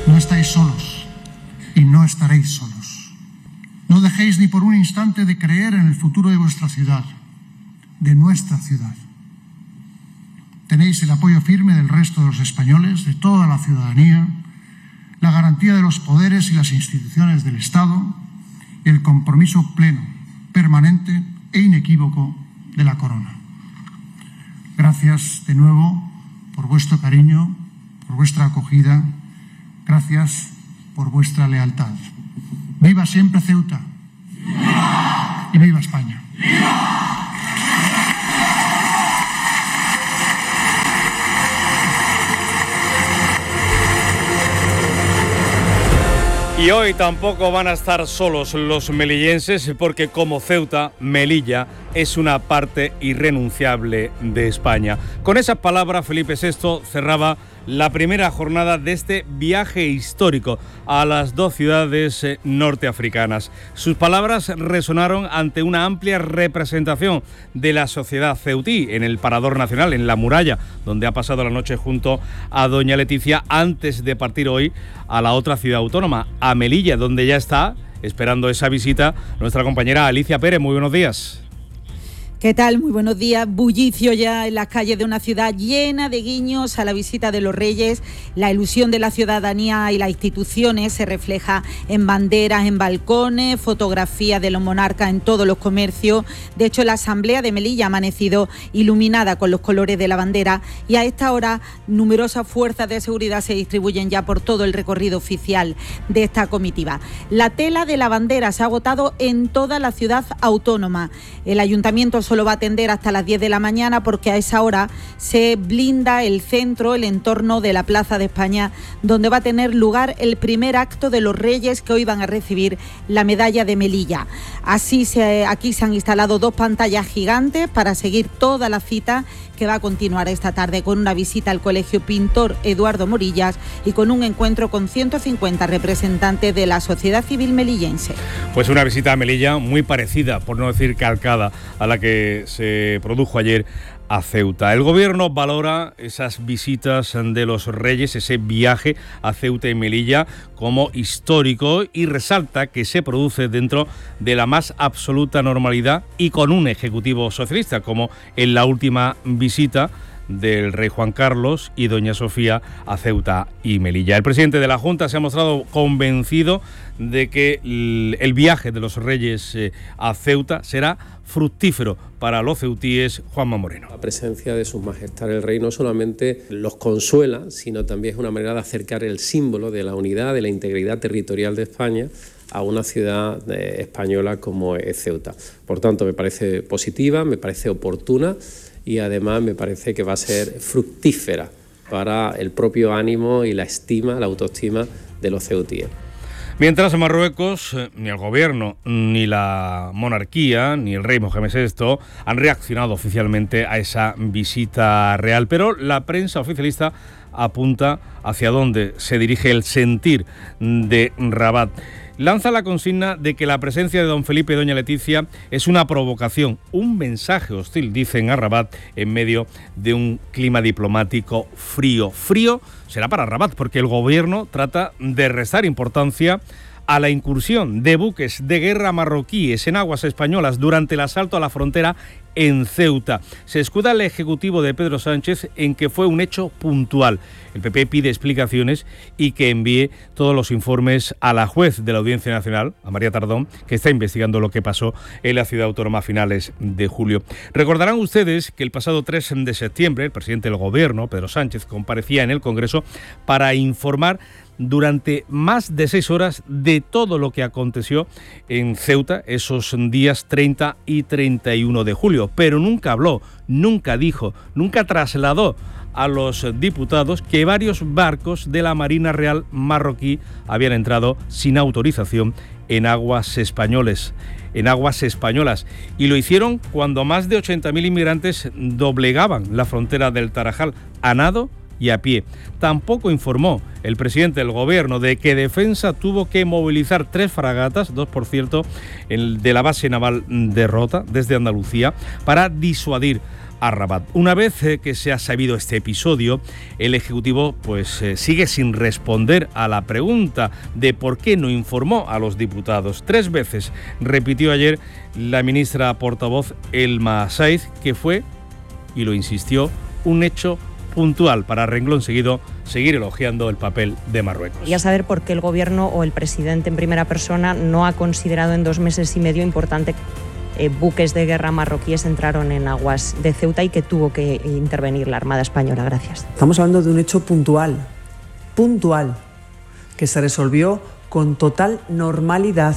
No estáis solos y no estaréis solos. No dejéis ni por un instante de creer en el futuro de vuestra ciudad, de nuestra ciudad. Tenéis el apoyo firme del resto de los españoles, de toda la ciudadanía, la garantía de los poderes y las instituciones del Estado y el compromiso pleno, permanente e inequívoco de la Corona. Gracias de nuevo por vuestro cariño, por vuestra acogida. Gracias por vuestra lealtad. ¡Viva siempre Ceuta! ¡Viva! Y ¡viva España! ¡Viva! Y hoy tampoco van a estar solos los melillenses porque como Ceuta, Melilla es una parte irrenunciable de España. Con esas palabras, Felipe VI cerraba la primera jornada de este viaje histórico a las dos ciudades norteafricanas. Sus palabras resonaron ante una amplia representación de la sociedad ceutí en el Parador Nacional, en la Muralla, donde ha pasado la noche junto a doña Leticia antes de partir hoy a la otra ciudad autónoma, a Melilla, donde ya está esperando esa visita nuestra compañera Alicia Pérez. Muy buenos días. ¿Qué tal? Muy buenos días. Bullicio ya en las calles de una ciudad llena de guiños a la visita de los Reyes. La ilusión de la ciudadanía y las instituciones se refleja en banderas, en balcones, fotografías de los monarcas en todos los comercios. De hecho, la Asamblea de Melilla ha amanecido iluminada con los colores de la bandera y a esta hora numerosas fuerzas de seguridad se distribuyen ya por todo el recorrido oficial de esta comitiva. La tela de la bandera se ha agotado en toda la ciudad autónoma. El ayuntamiento solo va a atender hasta las 10 de la mañana porque a esa hora se blinda el centro, el entorno de la Plaza de España, donde va a tener lugar el primer acto de los Reyes que hoy van a recibir la medalla de Melilla. Aquí se han instalado dos pantallas gigantes para seguir toda la cita que va a continuar esta tarde con una visita al Colegio Pintor Eduardo Morillas y con un encuentro con 150 representantes de la sociedad civil melillense. Pues una visita a Melilla muy parecida, por no decir calcada, a la que se produjo ayer a Ceuta. El gobierno valora esas visitas de los Reyes, ese viaje a Ceuta y Melilla como histórico y resalta que se produce dentro de la más absoluta normalidad y con un ejecutivo socialista, como en la última visita del rey Juan Carlos y doña Sofía a Ceuta y Melilla. El presidente de la Junta se ha mostrado convencido de que el viaje de los Reyes a Ceuta será fructífero para los ceutíes. Juanma Moreno. La presencia de Su Majestad el Rey no solamente los consuela, sino también es una manera de acercar el símbolo de la unidad, de la integridad territorial de España a una ciudad española como es Ceuta. Por tanto, me parece positiva, me parece oportuna y además me parece que va a ser fructífera para el propio ánimo y la estima, la autoestima de los ceutíes. Mientras en Marruecos, ni el gobierno, ni la monarquía, ni el rey Mohamed VI han reaccionado oficialmente a esa visita real, pero la prensa oficialista apunta hacia dónde se dirige el sentir de Rabat. Lanza la consigna de que la presencia de don Felipe y doña Leticia es una provocación, un mensaje hostil, dicen a Rabat, en medio de un clima diplomático frío. Frío será para Rabat porque el gobierno trata de restar importancia a la incursión de buques de guerra marroquíes en aguas españolas durante el asalto a la frontera en Ceuta. Se escuda el ejecutivo de Pedro Sánchez en que fue un hecho puntual. El PP pide explicaciones y que envíe todos los informes a la juez de la Audiencia Nacional, a María Tardón, que está investigando lo que pasó en la ciudad autónoma a finales de julio. Recordarán ustedes que el pasado 3 de septiembre el presidente del gobierno, Pedro Sánchez, comparecía en el Congreso para informar durante más de 6 horas de todo lo que aconteció en Ceuta esos días 30 y 31 de julio. Pero nunca habló, nunca dijo, nunca trasladó a los diputados que varios barcos de la Marina Real marroquí habían entrado sin autorización en aguas españolas. Y lo hicieron cuando más de 80.000 inmigrantes doblegaban la frontera del Tarajal a nado y a pie. Tampoco informó el presidente del gobierno de que Defensa tuvo que movilizar 3 fragatas, 2 por cierto, de la base naval de Rota, desde Andalucía, para disuadir a Rabat. Una vez que se ha sabido este episodio, el Ejecutivo sigue sin responder a la pregunta de por qué no informó a los diputados. 3 veces repitió ayer la ministra portavoz Elma Sáiz que fue, y lo insistió, un hecho puntual para, renglón seguido, seguir elogiando el papel de Marruecos. Quería saber por qué el Gobierno o el presidente en primera persona no ha considerado en 2 meses y medio importante que buques de guerra marroquíes entraron en aguas de Ceuta y que tuvo que intervenir la Armada Española. Gracias. Estamos hablando de un hecho puntual, que se resolvió con total normalidad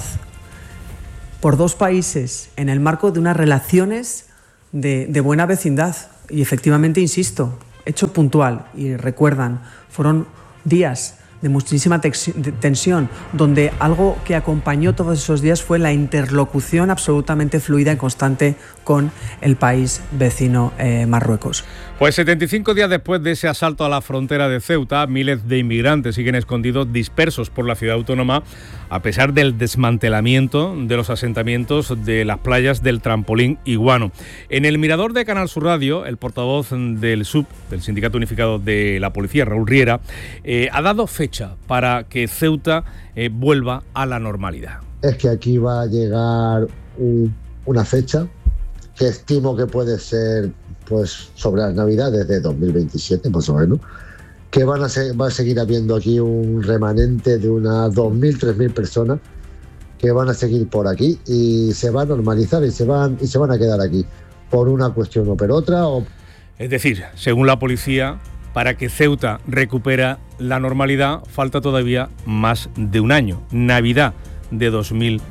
por 2 países en el marco de unas relaciones de buena vecindad. Y efectivamente, insisto, hecho puntual, y recuerdan, fueron días de muchísima tensión, donde algo que acompañó todos esos días fue la interlocución absolutamente fluida y constante con el país vecino Marruecos. Pues 75 días después de ese asalto a la frontera de Ceuta, miles de inmigrantes siguen escondidos, dispersos por la ciudad autónoma, a pesar del desmantelamiento de los asentamientos de las playas del Trampolín y Guano. En el mirador de Canal Sur Radio, el portavoz del SUB, del Sindicato Unificado de la Policía, Raúl Riera, ha dado fecha para que Ceuta vuelva a la normalidad. Es que aquí va a llegar una fecha que estimo que puede ser pues sobre las Navidades de 2027, más o menos, que va a seguir habiendo aquí un remanente de unas 2.000, 3.000 personas que van a seguir por aquí y se va a normalizar y se van a quedar aquí por una cuestión o por otra. Es decir, según la policía, para que Ceuta recupere la normalidad falta todavía más de un año, Navidad de 2027.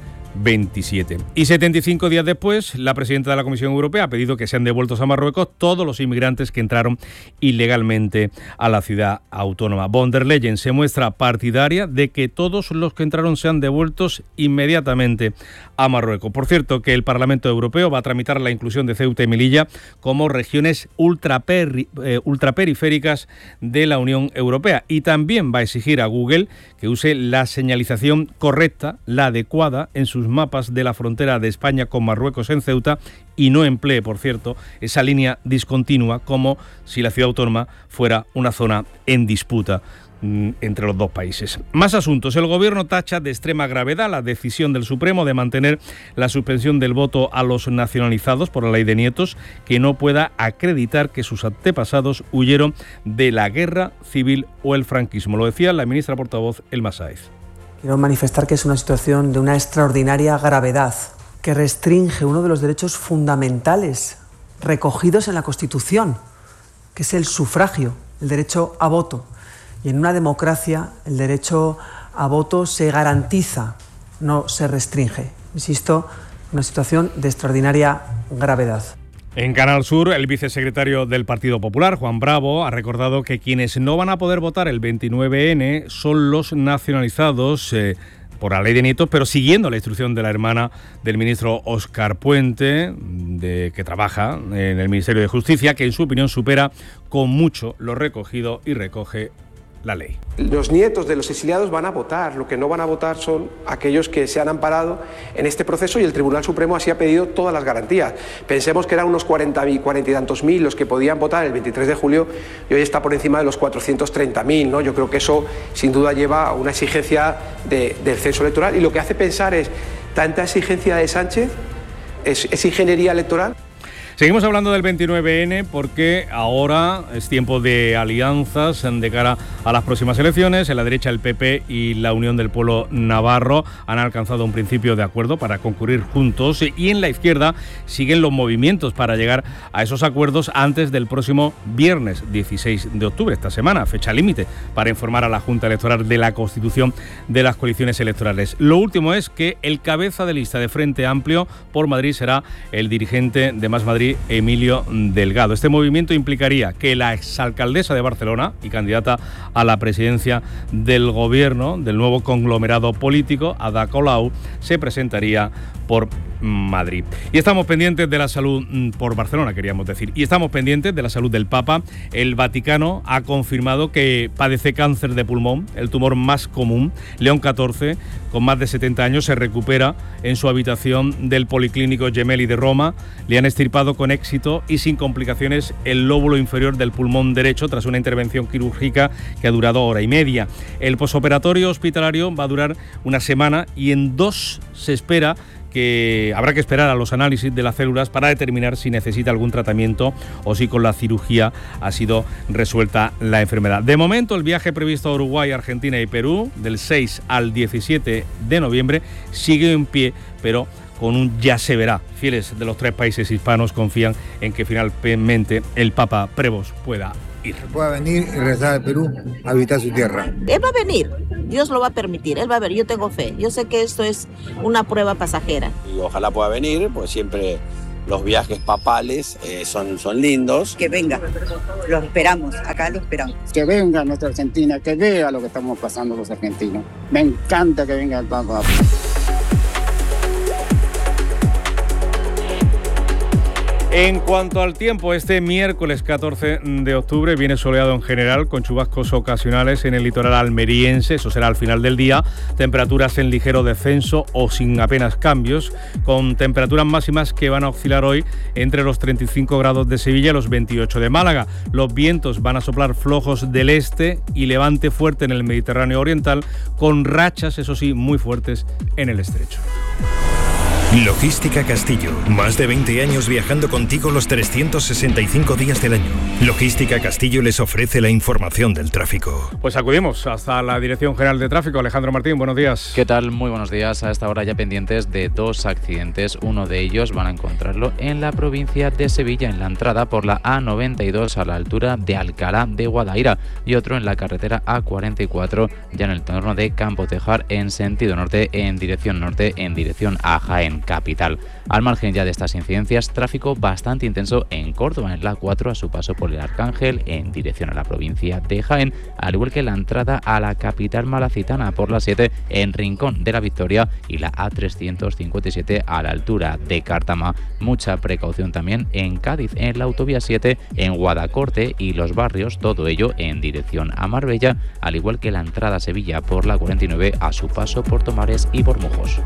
Y 75 días después, la presidenta de la Comisión Europea ha pedido que sean devueltos a Marruecos todos los inmigrantes que entraron ilegalmente a la ciudad autónoma. Von der Leyen se muestra partidaria de que todos los que entraron sean devueltos inmediatamente a Marruecos. Por cierto, que el Parlamento Europeo va a tramitar la inclusión de Ceuta y Melilla como regiones ultraperiféricas de la Unión Europea, y también va a exigir a Google que use la señalización correcta, la adecuada, en sus mapas de la frontera de España con Marruecos en Ceuta, y no emplee, por cierto, esa línea discontinua como si la ciudad autónoma fuera una zona en disputa entre los 2 países. Más asuntos. El Gobierno tacha de extrema gravedad la decisión del Supremo de mantener la suspensión del voto a los nacionalizados por la ley de nietos que no pueda acreditar que sus antepasados huyeron de la guerra civil o el franquismo. Lo decía la ministra portavoz Elma Sáiz. Quiero manifestar que es una situación de una extraordinaria gravedad que restringe uno de los derechos fundamentales recogidos en la Constitución, que es el sufragio, el derecho a voto. Y en una democracia el derecho a voto se garantiza, no se restringe. Insisto, una situación de extraordinaria gravedad. En Canal Sur, el vicesecretario del Partido Popular, Juan Bravo, ha recordado que quienes no van a poder votar el 29N son los nacionalizados por la ley de nietos, pero siguiendo la instrucción de la hermana del ministro Óscar Puente, que trabaja en el Ministerio de Justicia, que en su opinión supera con mucho lo recogido y recoge la ley. Los nietos de los exiliados van a votar, lo que no van a votar son aquellos que se han amparado en este proceso, y el Tribunal Supremo así ha pedido todas las garantías. Pensemos que eran unos 40 y tantos mil los que podían votar el 23 de julio y hoy está por encima de los 430.000, ¿no? Yo creo que eso sin duda lleva a una exigencia del censo electoral, y lo que hace pensar es tanta exigencia de Sánchez, es ingeniería electoral. Seguimos hablando del 29N porque ahora es tiempo de alianzas de cara a las próximas elecciones. En la derecha, el PP y la Unión del Pueblo Navarro han alcanzado un principio de acuerdo para concurrir juntos, y en la izquierda siguen los movimientos para llegar a esos acuerdos antes del próximo viernes 16 de octubre, esta semana, fecha límite para informar a la Junta Electoral de la constitución de las coaliciones electorales. Lo último es que el cabeza de lista de Frente Amplio por Madrid será el dirigente de Más Madrid, Emilio Delgado. Este movimiento implicaría que la exalcaldesa de Barcelona y candidata a la presidencia del gobierno del nuevo conglomerado político, Ada Colau, se presentaría por Madrid. Y estamos pendientes de la salud por Barcelona, queríamos decir. Y estamos pendientes de la salud del Papa. El Vaticano ha confirmado que padece cáncer de pulmón, el tumor más común. León XIV, con más de 70 años, se recupera en su habitación del Policlínico Gemelli de Roma. Le han extirpado operado con éxito y sin complicaciones el lóbulo inferior del pulmón derecho tras una intervención quirúrgica que ha durado hora y media. El posoperatorio hospitalario va a durar una semana y en 2 se espera que habrá que esperar a los análisis de las células para determinar si necesita algún tratamiento o si con la cirugía ha sido resuelta la enfermedad. De momento, el viaje previsto a Uruguay, Argentina y Perú, del 6 al 17 de noviembre, sigue en pie, pero con un ya se verá. Fieles de los 3 países hispanos confían en que finalmente el Papa Prevost pueda ir. Pueda venir y regresar al Perú a visitar su tierra. Él va a venir, Dios lo va a permitir, él va a ver, yo tengo fe, yo sé que esto es una prueba pasajera. Y ojalá pueda venir, pues siempre los viajes papales son lindos. Que venga, lo esperamos, acá lo esperamos. Que venga a nuestra Argentina, que vea lo que estamos pasando los argentinos. Me encanta que venga el Papa. En cuanto al tiempo, este miércoles 14 de octubre viene soleado en general, con chubascos ocasionales en el litoral almeriense, eso será al final del día, temperaturas en ligero descenso o sin apenas cambios, con temperaturas máximas que van a oscilar hoy entre los 35 grados de Sevilla y los 28 de Málaga. Los vientos van a soplar flojos del este y levante fuerte en el Mediterráneo oriental, con rachas, eso sí, muy fuertes en el estrecho. Logística Castillo. Más de 20 años viajando contigo los 365 días del año. Logística Castillo les ofrece la información del tráfico. Pues acudimos hasta la Dirección General de Tráfico. Alejandro Martín, buenos días. ¿Qué tal? Muy buenos días. A esta hora ya pendientes de 2 accidentes. Uno de ellos van a encontrarlo en la provincia de Sevilla, en la entrada por la A92 a la altura de Alcalá de Guadaira, y otro en la carretera A44 ya en el entorno de Campo Tejar en sentido norte, en dirección a Jaén capital. Al margen ya de estas incidencias, tráfico bastante intenso en Córdoba, en la A4 a su paso por el Arcángel en dirección a la provincia de Jaén, al igual que la entrada a la capital malacitana por la 7 en Rincón de la Victoria y la A357 a la altura de Cártama. Mucha precaución también en Cádiz, en la autovía 7 en Guadacorte y Los Barrios, todo ello en dirección a Marbella, al igual que la entrada a Sevilla por la 49 a su paso por Tomares y Bormujos.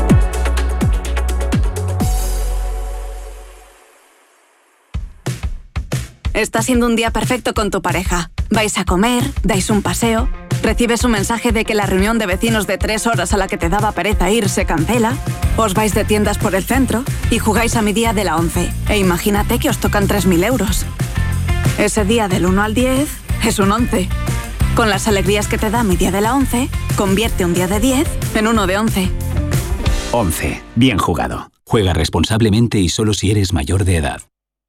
Está siendo un día perfecto con tu pareja. Vais a comer, dais un paseo, recibes un mensaje de que la reunión de vecinos de 3 horas a la que te daba pereza ir se cancela, os vais de tiendas por el centro y jugáis a mi día de la 11. E imagínate que os tocan 3.000 euros. Ese día del 1 al 10 es un 11. Con las alegrías que te da mi día de la 11, convierte un día de 10 en uno de 11. 11. Bien jugado. Juega responsablemente y solo si eres mayor de edad.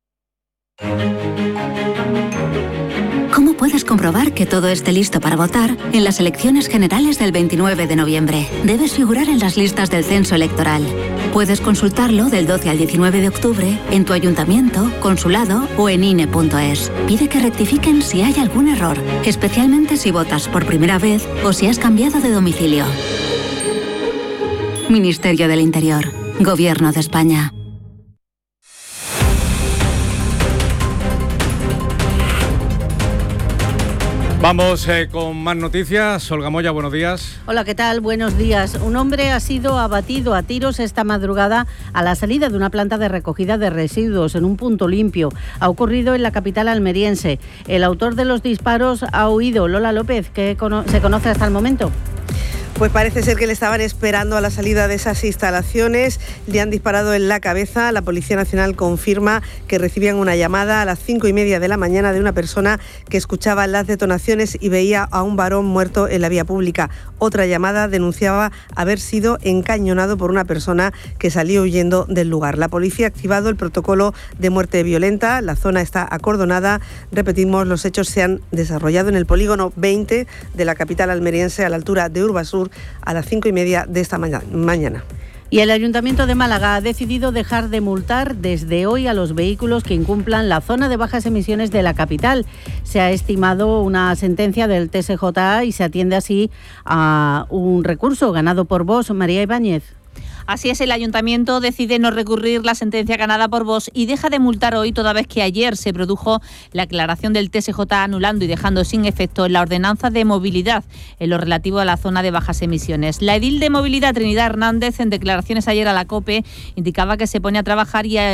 ¿Cómo puedes comprobar que todo esté listo para votar en las elecciones generales del 29 de noviembre? Debes figurar en las listas del censo electoral. Puedes consultarlo del 12 al 19 de octubre en tu ayuntamiento, consulado o en INE.es. Pide que rectifiquen si hay algún error, especialmente si votas por primera vez o si has cambiado de domicilio. Ministerio del Interior. Gobierno de España. Vamos con más noticias. Olga Moya, buenos días. Hola, ¿qué tal? Buenos días. Un hombre ha sido abatido a tiros esta madrugada a la salida de una planta de recogida de residuos en un punto limpio. Ha ocurrido en la capital almeriense. El autor de los disparos ha huido. Lola López, ¿qué se conoce hasta el momento? Pues parece ser que le estaban esperando a la salida de esas instalaciones, le han disparado en la cabeza. La Policía Nacional confirma que recibían una llamada a las 5:30 de la mañana de una persona que escuchaba las detonaciones y veía a un varón muerto en la vía pública. Otra llamada denunciaba haber sido encañonado por una persona que salió huyendo del lugar. La policía ha activado el protocolo de muerte violenta, la zona está acordonada. Repetimos, los hechos se han desarrollado en el polígono 20 de la capital almeriense, a la altura de Urbasur, a las 5:30 de esta mañana. Y el Ayuntamiento de Málaga ha decidido dejar de multar desde hoy a los vehículos que incumplan la zona de bajas emisiones de la capital. Se ha estimado una sentencia del TSJA y se atiende así a un recurso ganado por Vox. María Ibáñez. Así es, el Ayuntamiento decide no recurrir la sentencia ganada por Vox y deja de multar hoy, toda vez que ayer se produjo la aclaración del TSJ anulando y dejando sin efecto la ordenanza de movilidad en lo relativo a la zona de bajas emisiones. La edil de Movilidad, Trinidad Hernández, en declaraciones ayer a la COPE, indicaba que se pone a trabajar y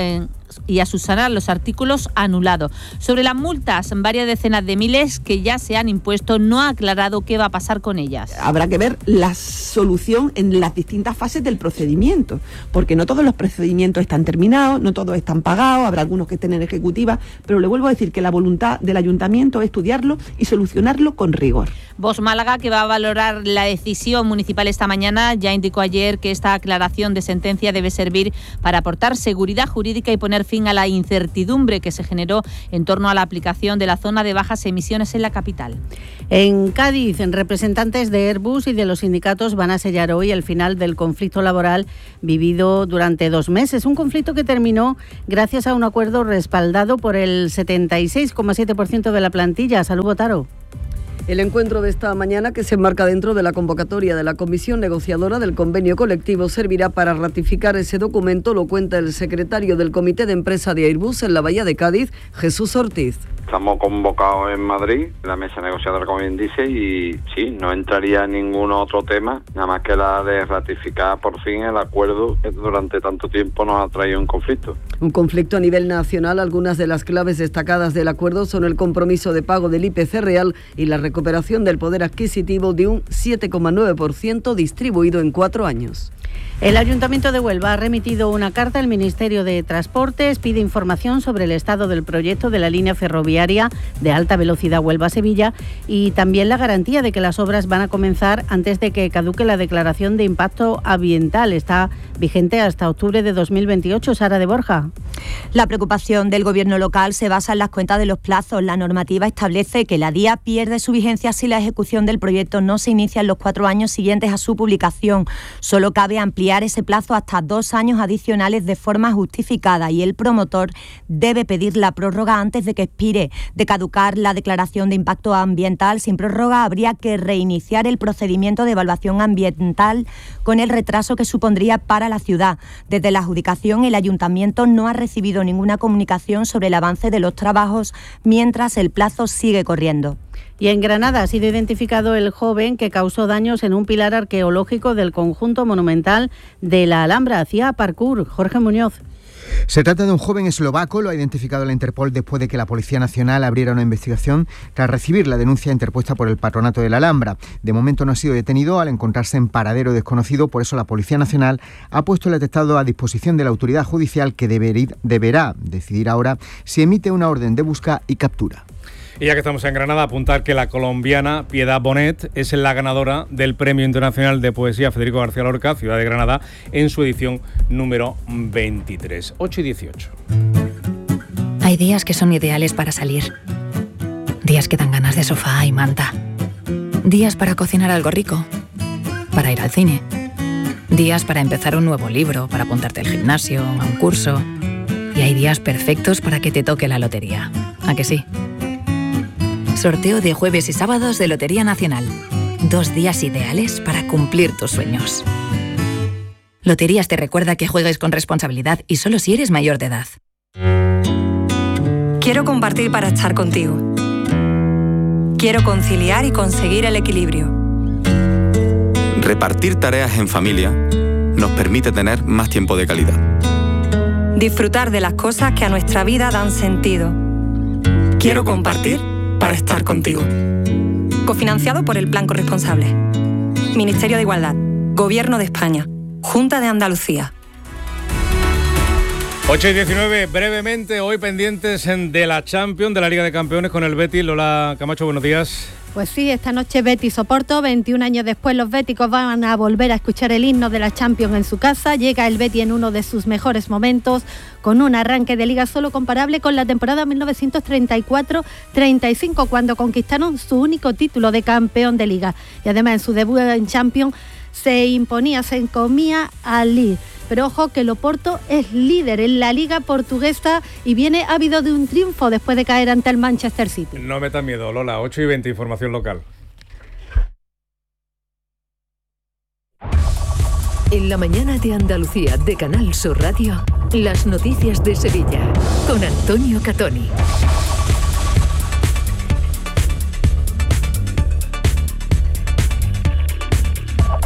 y a subsanar los artículos anulados. Sobre las multas, varias decenas de miles que ya se han impuesto, no ha aclarado qué va a pasar con ellas. Habrá que ver la solución en las distintas fases del procedimiento, porque no todos los procedimientos están terminados, no todos están pagados, habrá algunos que estén en ejecutiva, pero le vuelvo a decir que la voluntad del ayuntamiento es estudiarlo y solucionarlo con rigor. Vox Málaga, que va a valorar la decisión municipal esta mañana, ya indicó ayer que esta aclaración de sentencia debe servir para aportar seguridad jurídica y poner fin a la incertidumbre que se generó en torno a la aplicación de la zona de bajas emisiones en la capital. En Cádiz, representantes de Airbus y de los sindicatos van a sellar hoy el final del conflicto laboral vivido durante 2 meses. Un conflicto que terminó gracias a un acuerdo respaldado por el 76,7% de la plantilla. Salud, Botaro. El encuentro de esta mañana, que se enmarca dentro de la convocatoria de la comisión negociadora del convenio colectivo, servirá para ratificar ese documento, lo cuenta el secretario del Comité de Empresa de Airbus en la Bahía de Cádiz, Jesús Ortiz. Estamos convocados en Madrid, en la mesa negociadora, como bien dice, y sí, no entraría ningún otro tema, nada más que la de ratificar por fin el acuerdo que durante tanto tiempo nos ha traído un conflicto. Un conflicto a nivel nacional. Algunas de las claves destacadas del acuerdo son el compromiso de pago del IPC real y la recuperación del poder adquisitivo de un 7,9% distribuido en 4 años. El Ayuntamiento de Huelva ha remitido una carta al Ministerio de Transportes, pide información sobre el estado del proyecto de la línea ferroviaria de alta velocidad Huelva-Sevilla y también la garantía de que las obras van a comenzar antes de que caduque la declaración de impacto ambiental. Está vigente hasta octubre de 2028. Sara de Borja. La preocupación del Gobierno local se basa en las cuentas de los plazos. La normativa establece que la DIA pierde su vigencia si la ejecución del proyecto no se inicia en los 4 años siguientes a su publicación. Solo cabe ampliar ese plazo hasta 2 años adicionales de forma justificada y el promotor debe pedir la prórroga antes de que expire. De caducar la declaración de impacto ambiental sin prórroga, habría que reiniciar el procedimiento de evaluación ambiental con el retraso que supondría para la ciudad. Desde la adjudicación, el ayuntamiento no ha recibido ninguna comunicación sobre el avance de los trabajos mientras el plazo sigue corriendo. Y en Granada ha sido identificado el joven que causó daños en un pilar arqueológico del conjunto monumental de la Alhambra. Hacía parkour. Jorge Muñoz. Se trata de un joven eslovaco, lo ha identificado la Interpol después de que la Policía Nacional abriera una investigación tras recibir la denuncia interpuesta por el Patronato de la Alhambra. De momento no ha sido detenido al encontrarse en paradero desconocido, por eso la Policía Nacional ha puesto el atestado a disposición de la autoridad judicial, que deberá decidir ahora si emite una orden de busca y captura. Y ya que estamos en Granada, apuntar que la colombiana Piedad Bonet es la ganadora del Premio Internacional de Poesía Federico García Lorca, Ciudad de Granada, en su edición número 23. 8 y 18. Hay días que son ideales para salir. Días que dan ganas de sofá y manta. Días para cocinar algo rico. Para ir al cine. Días para empezar un nuevo libro, para apuntarte al gimnasio, a un curso. Y hay días perfectos para que te toque la lotería. ¿A que sí? Sorteo de jueves y sábados de Lotería Nacional. 2 días ideales para cumplir tus sueños. Loterías te recuerda que juegues con responsabilidad y solo si eres mayor de edad. Quiero compartir para estar contigo. Quiero conciliar y conseguir el equilibrio. Repartir tareas en familia nos permite tener más tiempo de calidad. Disfrutar de las cosas que a nuestra vida dan sentido. Quiero compartir para estar contigo. Cofinanciado por el Plan Corresponsable. Ministerio de Igualdad. Gobierno de España. Junta de Andalucía. 8 y 19, brevemente, hoy pendientes de la Champions, de la Liga de Campeones con el Betis. Lola Camacho, buenos días. Pues sí, esta noche Betis Oporto, 21 años después los béticos van a volver a escuchar el himno de la Champions en su casa. Llega el Betis en uno de sus mejores momentos, con un arranque de liga solo comparable con la temporada 1934-35, cuando conquistaron su único título de campeón de liga. Y además en su debut en Champions se imponía al Lille. Pero ojo que el Oporto es líder en la liga portuguesa y viene ávido de un triunfo después de caer ante el Manchester City. No metas miedo, Lola. 8 y 20, información local. En la mañana de Andalucía de Canal Sur Radio, las noticias de Sevilla con Antonio Catoni.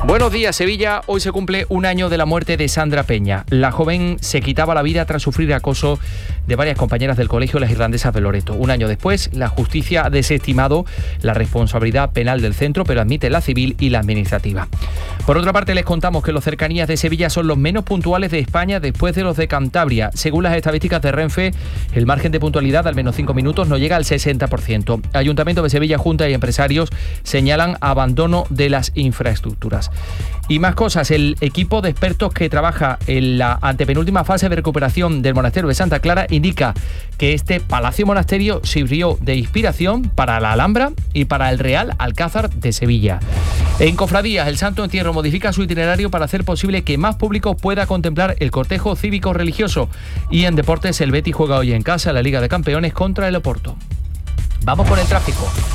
Buenos días, Sevilla. Hoy se cumple un año de la muerte de Sandra Peña. La joven se quitaba la vida tras sufrir acoso de varias compañeras del colegio Las Irlandesas de Loreto. Un año después, la justicia ha desestimado la responsabilidad penal del centro, pero admite la civil y la administrativa. Por otra parte, les contamos que los cercanías de Sevilla son los menos puntuales de España después de los de Cantabria. Según las estadísticas de Renfe, el margen de puntualidad, al menos 5 minutos, no llega al 60%. Ayuntamiento de Sevilla, Junta y empresarios señalan abandono de las infraestructuras. Y más cosas, el equipo de expertos que trabaja en la antepenúltima fase de recuperación del monasterio de Santa Clara indica que este palacio monasterio sirvió de inspiración para la Alhambra y para el Real Alcázar de Sevilla. En cofradías, el Santo Entierro modifica su itinerario para hacer posible que más público pueda contemplar el cortejo cívico-religioso. Y en deportes, el Betis juega hoy en casa la Liga de Campeones contra el Oporto. Vamos con el tráfico.